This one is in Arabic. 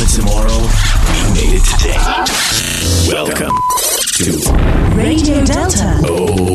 wanted tomorrow, we made it today. Welcome to Radio Delta. Oh.